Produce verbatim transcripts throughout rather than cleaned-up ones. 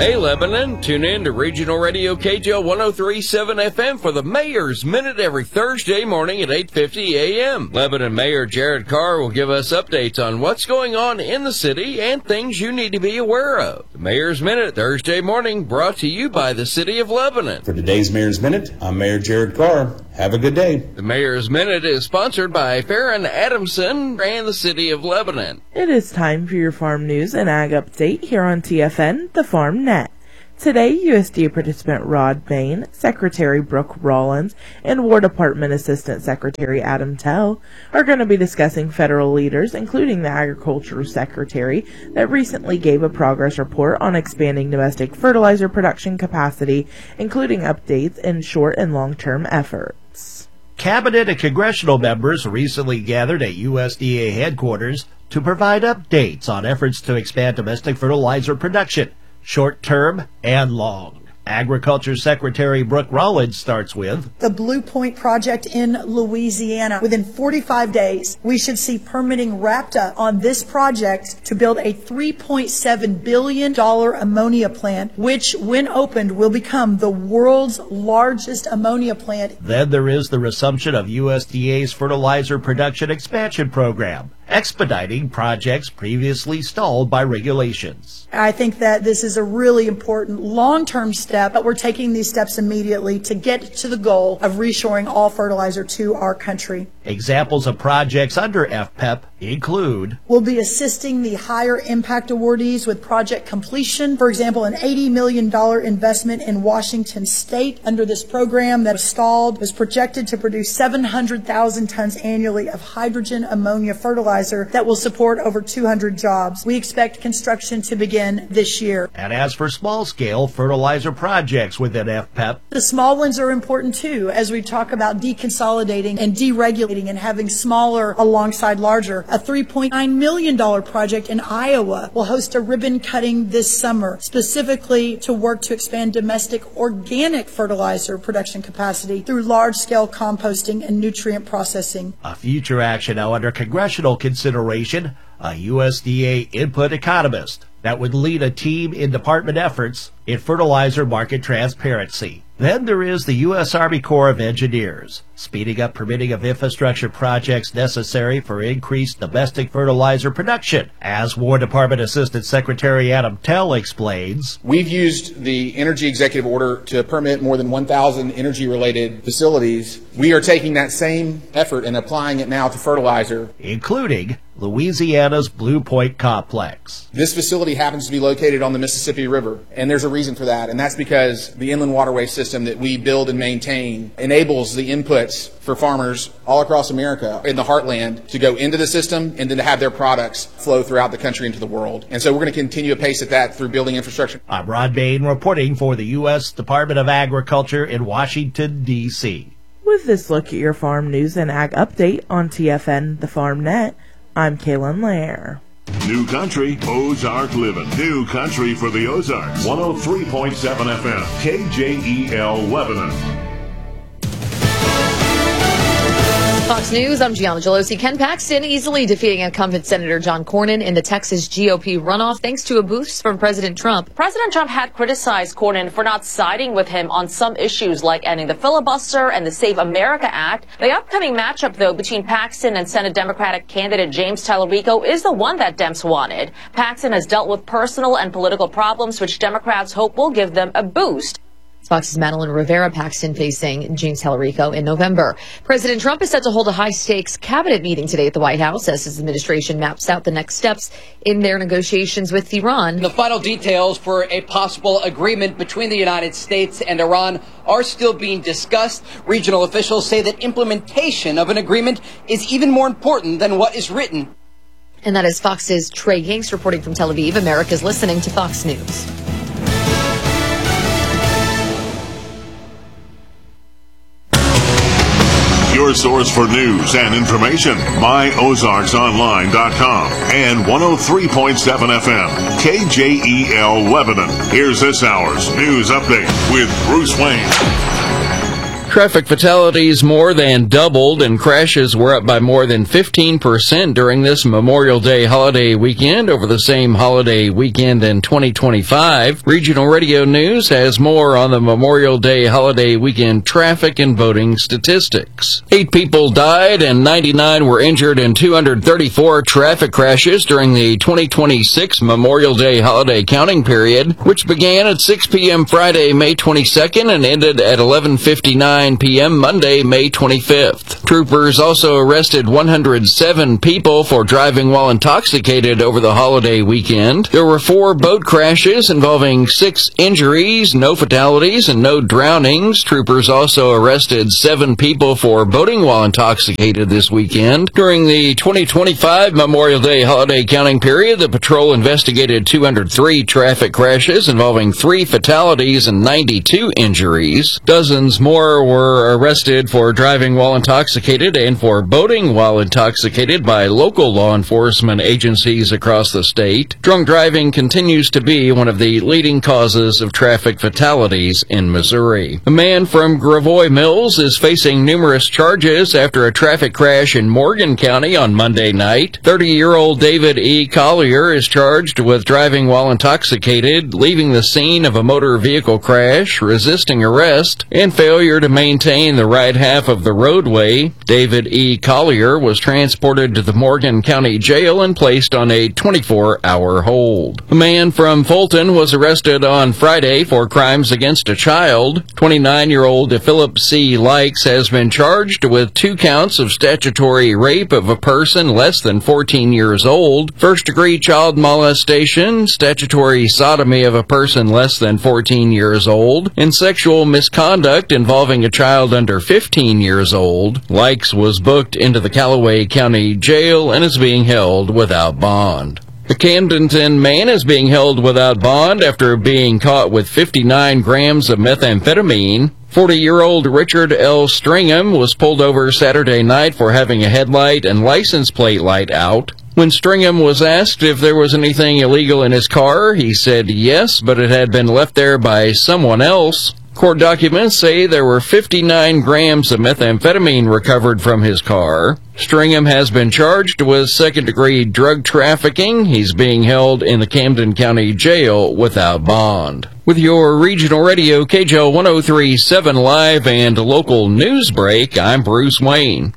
Hey, Lebanon, tune in to Regional Radio K J L one oh three point seven F M for the Mayor's Minute every Thursday morning at eight fifty a m Lebanon Mayor Jared Carr will give us updates on what's going on in the city and things you need to be aware of. The Mayor's Minute Thursday morning brought to you by the City of Lebanon. For today's Mayor's Minute, I'm Mayor Jared Carr. Have a good day. The Mayor's Minute is sponsored by Farron Adamson and the City of Lebanon. It is time for your farm news and ag update here on T F N, the Farm Net. Today, U S D A participant Rod Bain, Secretary Brooke Rollins, and War Department Assistant Secretary Adam Tell are going to be discussing federal leaders, including the Agriculture Secretary, that recently gave a progress report on expanding domestic fertilizer production capacity, including updates in short and long-term efforts. Cabinet and congressional members recently gathered at U S D A headquarters to provide updates on efforts to expand domestic fertilizer production, short-term and long. Agriculture Secretary Brooke Rollins starts with the Blue Point project in Louisiana. Within forty-five days, we should see permitting wrapped up on this project to build a three point seven billion dollars ammonia plant, which, when opened, will become the world's largest ammonia plant. Then there is the resumption of U S D A's fertilizer production expansion program, expediting projects previously stalled by regulations. I think that this is a really important long-term step, but we're taking these steps immediately to get to the goal of reshoring all fertilizer to our country. Examples of projects under F P E P include: we'll be assisting the higher impact awardees with project completion. For example, an eighty million dollars investment in Washington State under this program that was stalled was projected to produce seven hundred thousand tons annually of hydrogen ammonia fertilizer that will support over two hundred jobs. We expect construction to begin this year. And as for small-scale fertilizer projects within F P E P, the small ones are important too, as we talk about deconsolidating and deregulating and having smaller alongside larger. A three point nine million dollars project in Iowa will host a ribbon cutting this summer, specifically to work to expand domestic organic fertilizer production capacity through large-scale composting and nutrient processing. A future action now under congressional consideration, a U S D A input economist that would lead a team in department efforts in fertilizer market transparency. Then there is the U S Army Corps of Engineers, speeding up permitting of infrastructure projects necessary for increased domestic fertilizer production. As War Department Assistant Secretary Adam Tell explains, we've used the Energy Executive Order to permit more than one thousand energy-related facilities. We are taking that same effort and applying it now to fertilizer, including Louisiana's Blue Point Complex. This facility happens to be located on the Mississippi River, and there's a reason for that, and that's because the inland waterway system that we build and maintain enables the inputs for farmers all across America in the heartland to go into the system and then to have their products flow throughout the country into the world. And so we're going to continue to pace at that through building infrastructure. I'm Rod Bain reporting for the U S Department of Agriculture in Washington, D C With this look at your farm news and ag update on T F N, the Farm Net, I'm Kaylin Lair. New Country, Ozark Living. New Country for the Ozarks. one oh three point seven F M. K J E L Lebanon. Fox News, I'm Gianna Gelosi. Ken Paxton easily defeating incumbent Senator John Cornyn in the Texas G O P runoff thanks to a boost from President Trump. President Trump had criticized Cornyn for not siding with him on some issues like ending the filibuster and the Save America Act. The upcoming matchup, though, between Paxton and Senate Democratic candidate James Tallarico is the one that Dems wanted. Paxton has dealt with personal and political problems, which Democrats hope will give them a boost. Fox's Madeline Rivera Paxton facing James Tallarico in November. President Trump is set to hold a high-stakes cabinet meeting today at the White House as his administration maps out the next steps in their negotiations with Iran. The final details for a possible agreement between the United States and Iran are still being discussed. Regional officials say that implementation of an agreement is even more important than what is written. And that is Fox's Trey Yanks reporting from Tel Aviv. America's listening to Fox News. Your source for news and information, my ozarks online dot com and one oh three point seven F M, K J E L Lebanon. Here's this hour's news update with Bruce Wayne. Traffic fatalities more than doubled and crashes were up by more than fifteen percent during this Memorial Day holiday weekend over the same holiday weekend in twenty twenty-five. Regional Radio News has more on the Memorial Day holiday weekend traffic and voting statistics. Eight people died and ninety-nine were injured in two hundred thirty-four traffic crashes during the twenty twenty-six Memorial Day holiday counting period, which began at six p.m. Friday, May twenty-second and ended at eleven fifty-nine p.m. Monday, May twenty-fifth. Troopers also arrested one hundred seven people for driving while intoxicated over the holiday weekend. There were four boat crashes involving six injuries, no fatalities, and no drownings. Troopers also arrested seven people for boating while intoxicated this weekend. During the twenty twenty-five Memorial Day holiday counting period, the patrol investigated two hundred three traffic crashes involving three fatalities and ninety-two injuries. Dozens more were arrested for driving while intoxicated and for boating while intoxicated by local law enforcement agencies across the state. Drunk driving continues to be one of the leading causes of traffic fatalities in Missouri. A man from Gravois Mills is facing numerous charges after a traffic crash in Morgan County on Monday night. thirty-year-old David E. Collier is charged with driving while intoxicated, leaving the scene of a motor vehicle crash, resisting arrest, and failure to maintain the right half of the roadway. David E. Collier was transported to the Morgan County Jail and placed on a twenty-four hour hold. A man from Fulton was arrested on Friday for crimes against a child. twenty-nine-year-old Philip C. Likes has been charged with two counts of statutory rape of a person less than fourteen years old, first-degree child molestation, statutory sodomy of a person less than fourteen years old, and sexual misconduct involving a child under fifteen years old. Likes was booked into the Callaway County Jail and is being held without bond. A Camdenton man is being held without bond after being caught with fifty-nine grams of methamphetamine. forty-year-old Richard L. Stringham was pulled over Saturday night for having a headlight and license plate light out. When Stringham was asked if there was anything illegal in his car, he said yes, but it had been left there by someone else. Court documents say there were fifty-nine grams of methamphetamine recovered from his car. Stringham has been charged with second-degree drug trafficking. He's being held in the Camden County Jail without bond. With your regional radio K J O one oh three point seven live and local news break, I'm Bruce Wayne.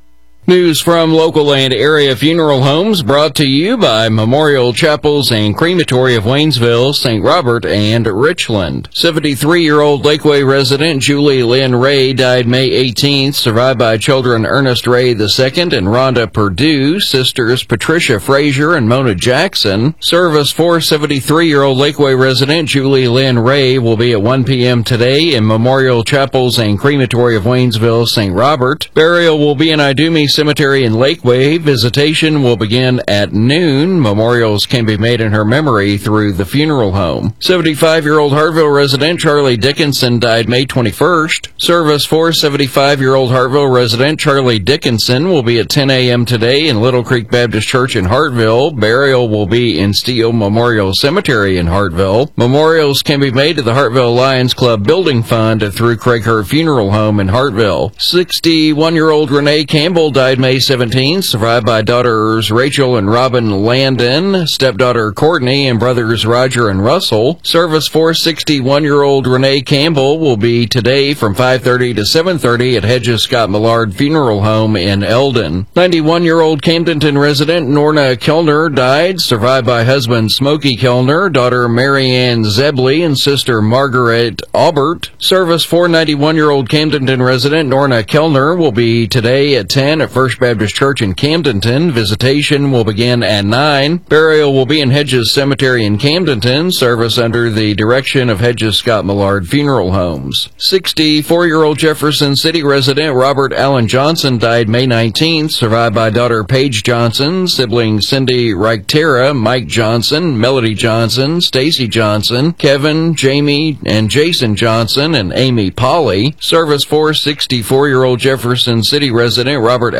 News from local and area funeral homes brought to you by Memorial Chapels and Crematory of Waynesville, Saint Robert, and Richland. seventy-three-year-old Lakeway resident Julie Lynn Ray died May eighteenth, survived by children Ernest Ray the second and Rhonda Perdue, sisters Patricia Frazier and Mona Jackson. Service for seventy-three-year-old Lakeway resident Julie Lynn Ray will be at one p.m. today in Memorial Chapels and Crematory of Waynesville, Saint Robert. Burial will be in Idumea Cemetery in Lakeway. Visitation will begin at noon. Memorials can be made in her memory through the funeral home. seventy-five-year-old Hartville resident Charlie Dickinson died May twenty-first. Service for seventy-five-year-old Hartville resident Charlie Dickinson will be at ten a.m. today in Little Creek Baptist Church in Hartville. Burial will be in Steele Memorial Cemetery in Hartville. Memorials can be made to the Hartville Lions Club Building Fund through Craig Hurt Funeral Home in Hartville. sixty-one-year-old Renee Campbell died May seventeenth, survived by daughters Rachel and Robin Landon, stepdaughter Courtney, and brothers Roger and Russell. Service for sixty-one-year-old Renee Campbell will be today from five thirty to seven thirty at Hedges Scott Millard Funeral Home in Eldon. ninety-one-year-old Camdenton resident Norna Kellner died, survived by husband Smokey Kellner, daughter Marianne Zebley, and sister Margaret Aubert. Service for ninety-one-year-old Camdenton resident Norna Kellner will be today at ten at First Baptist Church in Camdenton. Visitation will begin at nine. Burial will be in Hedges Cemetery in Camdenton. Service under the direction of Hedges Scott Millard Funeral Homes. sixty-four-year-old Jefferson City resident Robert Allen Johnson died May nineteenth, survived by daughter Paige Johnson, siblings Cindy Reichtera, Mike Johnson, Melody Johnson, Stacy Johnson, Kevin, Jamie, and Jason Johnson, and Amy Polly. Service for sixty-four-year-old Jefferson City resident Robert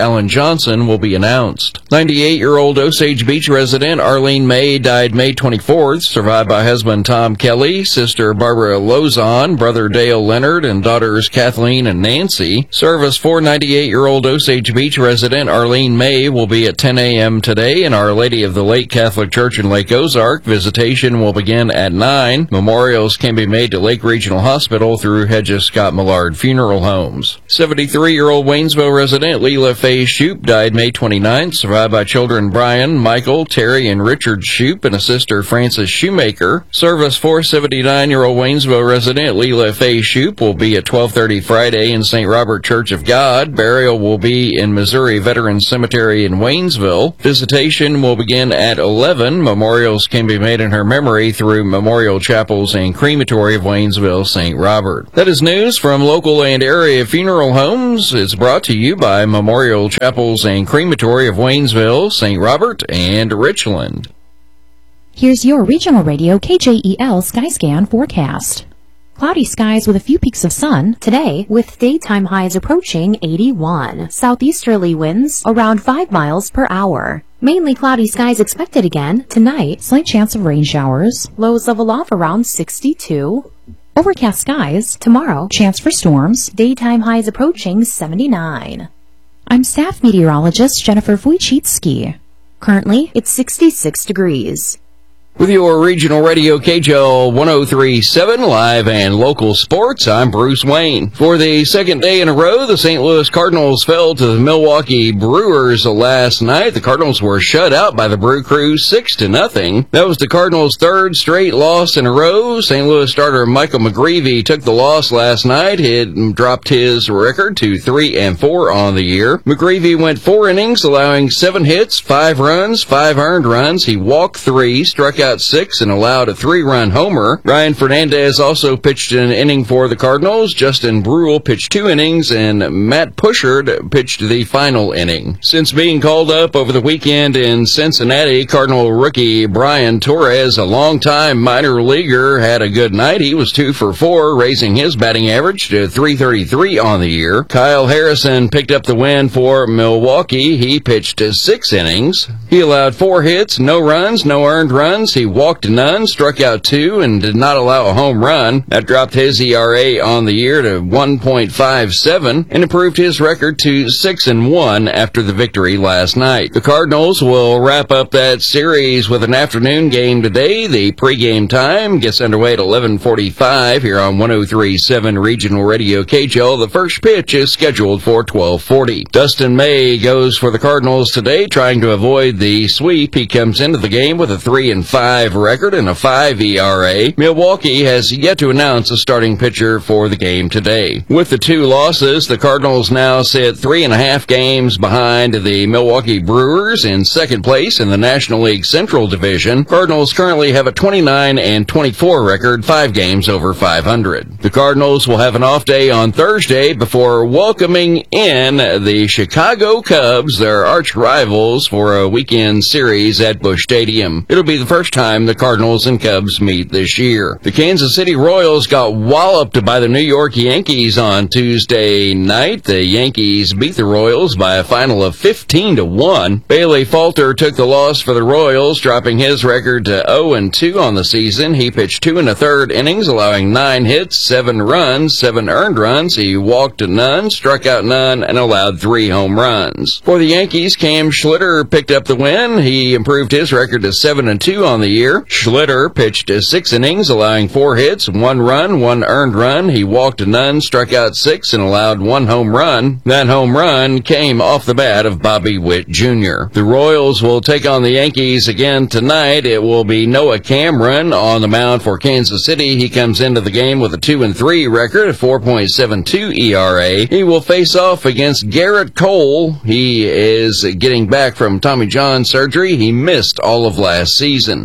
Alan Johnson will be announced. ninety-eight-year-old Osage Beach resident Arlene May died May twenty-fourth, survived by husband Tom Kelly, sister Barbara Lozon, brother Dale Leonard, and daughters Kathleen and Nancy. Service for ninety-eight-year-old Osage Beach resident Arlene May will be at ten a.m. today in Our Lady of the Lake Catholic Church in Lake Ozark. Visitation will begin at nine. Memorials can be made to Lake Regional Hospital through Hedges Scott Millard Funeral Homes. seventy-three-year-old Waynesville resident Leela Faye Shoup died May twenty-ninth, survived by children Brian, Michael, Terry, and Richard Shoup, and a sister Frances Shoemaker. Service for seventy-nine-year-old Waynesville resident Leela Faye Shoup will be at twelve thirty Friday in Saint Robert Church of God. Burial will be in Missouri Veterans Cemetery in Waynesville. Visitation will begin at eleven. Memorials can be made in her memory through Memorial Chapels and Crematory of Waynesville, Saint Robert. That is news from local and area funeral homes. It's brought to you by Memorial Chapels and Crematory of Waynesville, Saint Robert, and Richland. Here's your regional radio K J E L Skyscan forecast. Cloudy skies with a few peaks of sun today, with daytime highs approaching eighty-one. Southeasterly winds around five miles per hour. Mainly cloudy skies expected again tonight. Slight chance of rain showers. Lows level off around sixty-two. Overcast skies tomorrow. Chance for storms. Daytime highs approaching seventy-nine. I'm staff meteorologist Jennifer Wojcicki. Currently, it's sixty-six degrees. With your regional radio K J L one oh three point seven live and local sports, I'm Bruce Wayne. For the second day in a row, the Saint Louis Cardinals fell to the Milwaukee Brewers last night. The Cardinals were shut out by the Brew Crew six to nothing. That was the Cardinals' third straight loss in a row. Saint Louis starter Michael McGreevy took the loss last night. He dropped his record to three and four on the year. McGreevy went four innings, allowing seven hits, five runs, five earned runs. He walked three, struck out six, and allowed a three-run homer. Ryan Fernandez also pitched an inning for the Cardinals. Justin Brule pitched two innings, and Matt Pushard pitched the final inning. Since being called up over the weekend in Cincinnati, Cardinal rookie Brian Torres, a longtime minor leaguer, had a good night. He was two for four, raising his batting average to three thirty-three on the year. Kyle Harrison picked up the win for Milwaukee. He pitched six innings. He allowed four hits, no runs, no earned runs. He walked none, struck out two, and did not allow a home run. That dropped his E R A on the year to one point five seven and improved his record to six and one after the victory last night. The Cardinals will wrap up that series with an afternoon game today. The pregame time gets underway at eleven forty-five here on one oh three point seven Regional Radio K J L. The first pitch is scheduled for twelve forty. Dustin May goes for the Cardinals today, trying to avoid the sweep. He comes into the game with a three and five record and a five E R A. Milwaukee has yet to announce a starting pitcher for the game today. With the two losses, the Cardinals now sit three and a half games behind the Milwaukee Brewers in second place in the National League Central Division. Cardinals currently have a twenty-nine and twenty-four record, five games over five hundred. The Cardinals will have an off day on Thursday before welcoming in the Chicago Cubs, their arch rivals, for a weekend series at Busch Stadium. It'll be the first time the Cardinals and Cubs meet this year. The Kansas City Royals got walloped by the New York Yankees on Tuesday night. The Yankees beat the Royals by a final of fifteen to one. Bailey Falter took the loss for the Royals, dropping his record to oh and two on the season. He pitched two and a third innings, allowing nine hits, seven runs, seven earned runs. He walked none, struck out none, and allowed three home runs. For the Yankees, Cam Schlitter picked up the win. He improved his record to seven and two on the year. Schlitter pitched six innings, allowing four hits, one run, one earned run. He walked none, struck out six, and allowed one home run. That home run came off the bat of Bobby Witt Junior The Royals will take on the Yankees again tonight. It will be Noah Cameron on the mound for Kansas City. He comes into the game with a two and three record, a four point seven two E R A. He will face off against Garrett Cole. He is getting back from Tommy John surgery. He missed all of last season.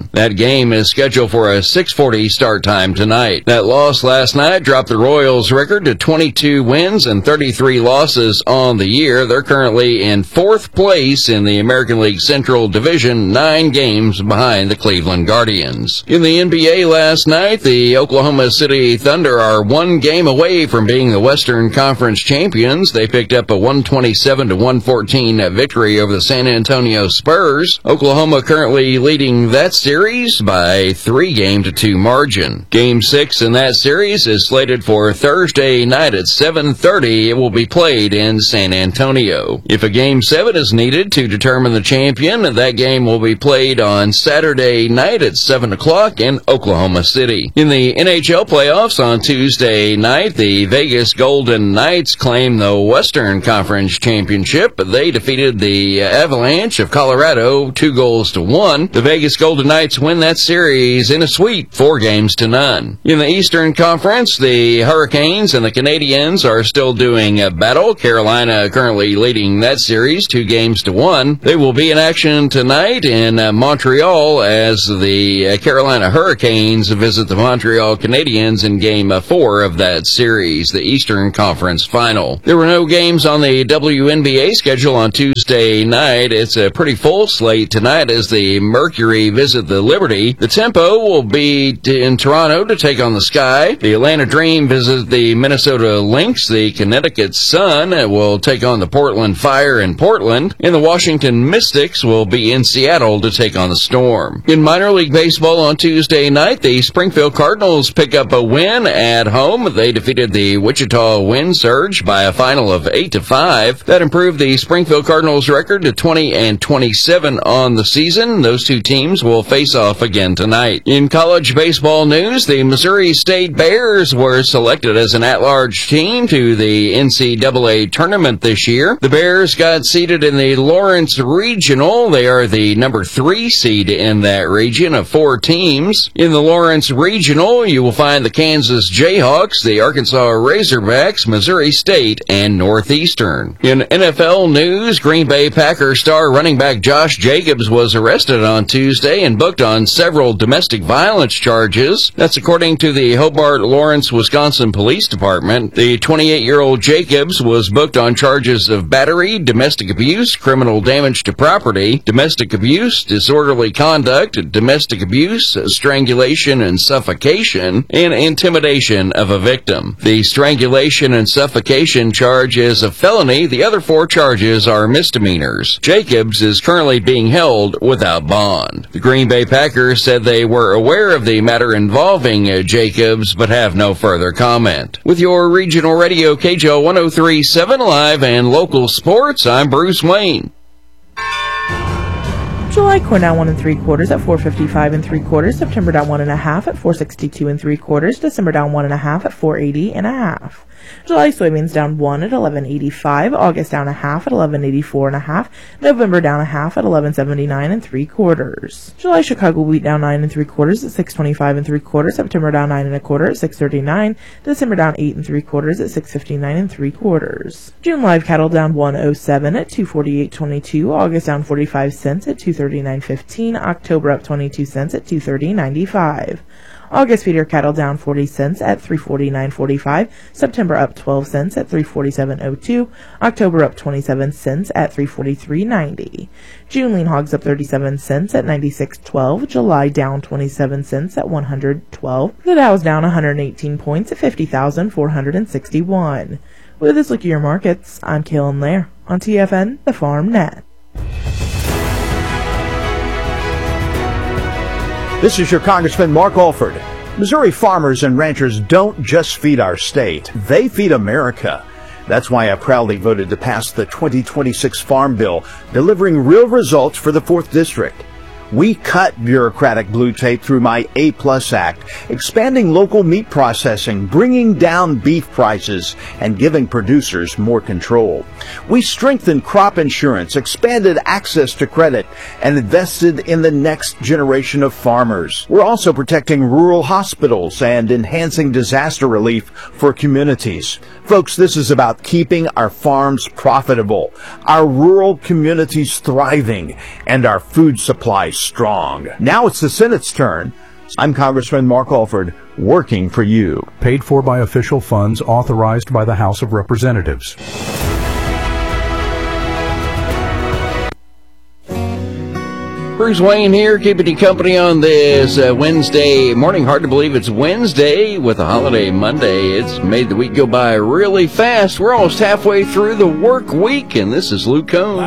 Stadium. That game is scheduled for a six forty start time tonight. That loss last night dropped the Royals' record to twenty-two wins and thirty-three losses on the year. They're currently in fourth place in the American League Central Division, nine games behind the Cleveland Guardians. In the N B A last night, the Oklahoma City Thunder are one game away from being the Western Conference champions. They picked up a one twenty-seven to one fourteen victory over the San Antonio Spurs. Oklahoma currently leading that series by three game to two margin. Game six in that series is slated for Thursday night at seven thirty. It will be played in San Antonio. If a game seven is needed to determine the champion, that game will be played on Saturday night at seven o'clock in Oklahoma City. In the N H L playoffs on Tuesday night, the Vegas Golden Knights claim the Western Conference championship. They defeated the Avalanche of Colorado two goals to one. The Vegas Golden Knights win that series in a sweep, four games to none. In the Eastern Conference, the Hurricanes and the Canadiens are still doing a battle. Carolina currently leading that series two games to one. They will be in action tonight in uh, Montreal as the uh, Carolina Hurricanes visit the Montreal Canadiens in game uh, four of that series, the Eastern Conference final. There were no games on the W N B A schedule on Tuesday night. It's a pretty full slate tonight as the Mercury visit the Liberty. The Tempo will be t- in Toronto to take on the Sky. The Atlanta Dream visit the Minnesota Lynx. The Connecticut Sun will take on the Portland Fire in Portland. And the Washington Mystics will be in Seattle to take on the Storm. In minor league baseball on Tuesday night, the Springfield Cardinals pick up a win at home. They defeated the Wichita Wind Surge by a final of eight to five. That improved the Springfield Cardinals record to twenty and twenty-seven on the season. Those two teams will face off again tonight. In college baseball news, the Missouri State Bears were selected as an at-large team to the N C double A tournament this year. The Bears got seeded in the Lawrence Regional. They are the number three seed in that region of four teams. In the Lawrence Regional, you will find the Kansas Jayhawks, the Arkansas Razorbacks, Missouri State, and Northeastern. In N F L news, Green Bay Packers star running back Josh Jacobs was arrested on Tuesday and booked on several domestic violence charges. That's according to the Hobart Lawrence, Wisconsin Police Department. The twenty-eight-year-old Jacobs was booked on charges of battery, domestic abuse, criminal damage to property, domestic abuse, disorderly conduct, domestic abuse, strangulation and suffocation, and intimidation of a victim. The strangulation and suffocation charge is a felony. The other four charges are misdemeanors. Jacobs is currently being held without bond. The Green Bay Packers said they were aware of the matter involving uh, Jacobs, but have no further comment. With your regional radio K J O one oh three point seven live and local sports, I'm Bruce Wayne. July core down one and three quarters at four fifty-five and three quarters. September down one and a half at four sixty-two and three quarters. December down one and a half at four eighty and a half. July soybeans down one at eleven eighty-five. August down a half at eleven eighty-four and a half. November down a half at eleven seventy-nine and three quarters. July Chicago wheat down nine and three quarters at six twenty-five and three quarters. September down nine and a quarter at six thirty-nine. December down eight and three quarters at six fifty-nine and three quarters. June live cattle down one oh seven at two forty-eight twenty-two. August down forty-five cents at two thirty-nine fifteen. October up twenty-two cents at two thirty ninety-five. August feeder cattle down forty cents at three forty-nine forty-five. September up twelve cents at three forty-seven oh two. October up twenty-seven cents at three forty-three ninety. June lean hogs up thirty-seven cents at ninety-six twelve. July down twenty-seven cents at one hundred twelve. The Dow is down one hundred eighteen points at fifty thousand four hundred sixty-one. With this look at your markets, I'm Kaylin Lair on T F N, the Farm Net. This is your Congressman Mark Alford. Missouri farmers and ranchers don't just feed our state, they feed America. That's why I proudly voted to pass the twenty twenty-six Farm Bill, delivering real results for the fourth District. We cut bureaucratic blue tape through my A Plus Act, expanding local meat processing, bringing down beef prices, and giving producers more control. We strengthened crop insurance, expanded access to credit, and invested in the next generation of farmers. We're also protecting rural hospitals and enhancing disaster relief for communities. Folks, this is about keeping our farms profitable, our rural communities thriving, and our food supply strong. Now it's the Senate's turn. I'm Congressman Mark Alford, working for you. Paid for by official funds authorized by the House of Representatives. Bruce Wayne here, keeping you company on this uh, Wednesday morning. Hard to believe it's Wednesday with a holiday Monday. It's made the week go by really fast. We're almost halfway through the work week, and this is Luke Combs.